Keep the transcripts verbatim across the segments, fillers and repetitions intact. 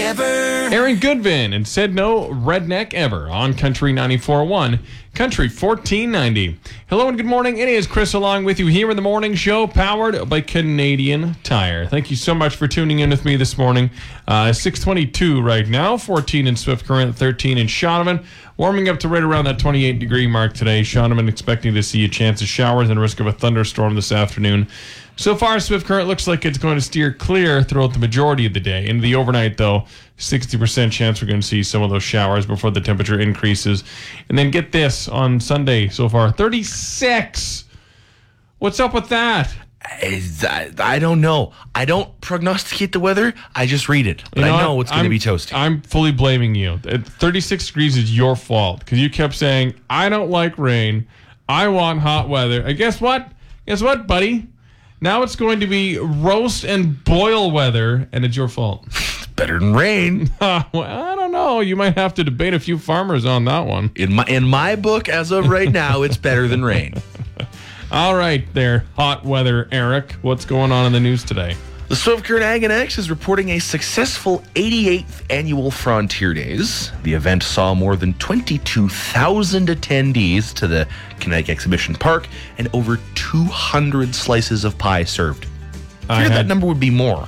ever. Aaron Goodvin and Said No Redneck Ever on Country ninety-four point one, Country fourteen ninety. Hello and good morning. It is Chris along with you here in the morning show, powered by Canadian Tire. Thank you so much for tuning in with me this morning. Uh, six twenty-two right now, fourteen in Swift Current, thirteen in Shaunavon. Warming up to right around that twenty-eight degree mark today. Shaunavon expecting to see a chance of showers and a risk of a thunderstorm this afternoon. So far, Swift Current looks like it's going to steer clear throughout the majority of the day. Into the overnight, though, sixty percent chance we're going to see some of those showers before the temperature increases. And then get this, on Sunday so far, thirty-six. What's up with that? I, I don't know. I don't prognosticate the weather. I just read it. But you know, I know it's going to be toasty. I'm fully blaming you. thirty-six degrees is your fault because you kept saying, I don't like rain. I want hot weather. And guess what? Guess what, buddy? Now it's going to be roast and boil weather, and it's your fault. It's better than rain. Uh, well, I don't know. You might have to debate a few farmers on that one. In my in my book, as of right now, it's better than rain. All right there, hot weather, Eric. What's going on in the news today? The Swift Current Ag and X is reporting a successful eighty-eighth annual Frontier Days. The event saw more than twenty-two thousand attendees to the Kinetic Exhibition Park and over two hundred slices of pie served. I figured that number would be more.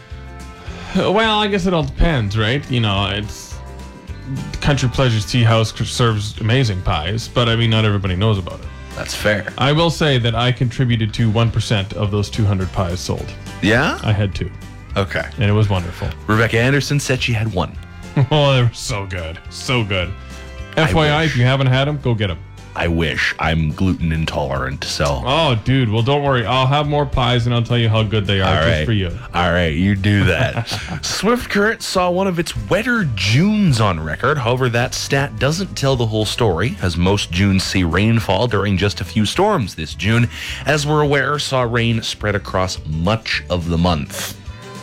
Well, I guess it all depends, right? You know, it's Country Pleasures Tea House serves amazing pies, but I mean, not everybody knows about it. That's fair. I will say that I contributed to one percent of those two hundred pies sold. Yeah? I had two. Okay. And it was wonderful. Rebecca Anderson said she had one. Oh, they were so good. So good. F Y I, if you haven't had them, go get them. I wish. I'm gluten intolerant, so. Oh, dude. Well, don't worry. I'll have more pies, and I'll tell you how good they are All just right. for you. All right, you do that. Swift Current saw one of its wetter Junes on record. However, that stat doesn't tell the whole story, as most Junes see rainfall during just a few storms this June. As we're aware, saw rain spread across much of the month.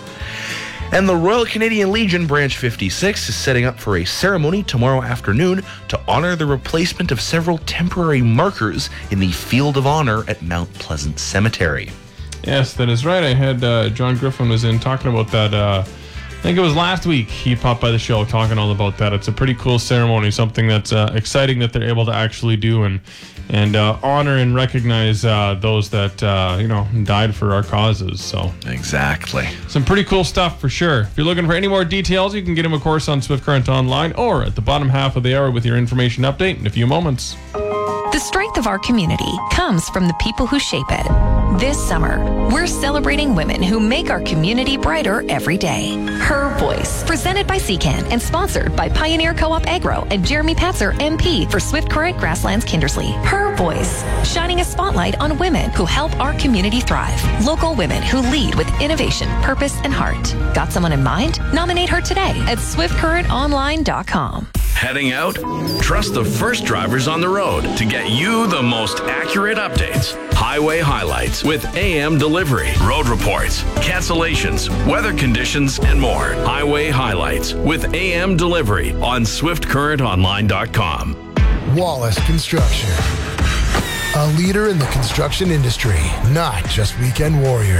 And the Royal Canadian Legion Branch fifty-six is setting up for a ceremony tomorrow afternoon to honor the replacement of several temporary markers in the Field of Honor at Mount Pleasant Cemetery. Yes, that is right. I had uh, John Griffin was in talking about that. Uh, I think it was last week he popped by the show talking all about that. It's a pretty cool ceremony, something that's uh, exciting that they're able to actually do and and uh, honor and recognize uh, those that uh, you know died for our causes. So exactly, some pretty cool stuff for sure. If you're looking for any more details, you can get them, of course, on Swift Current Online or at the bottom half of the hour with your information update in a few moments. The strength of our community comes from the people who shape it. This summer, we're celebrating women who make our community brighter every day. Her Voice, presented by C CAN and sponsored by Pioneer Co-op Agro and Jeremy Patzer, M P for Swift Current Grasslands Kindersley. Her Voice, shining a spotlight on women who help our community thrive. Local women who lead with innovation, purpose, and heart. Got someone in mind? Nominate her today at swift current online dot com. Heading out? Trust the first drivers on the road to get you the most accurate updates. Highway highlights with A M Delivery, road reports, cancellations, weather conditions, and more. Highway highlights with A M Delivery on swift current online dot com. Wallace Construction, a leader in the construction industry, not just weekend warriors.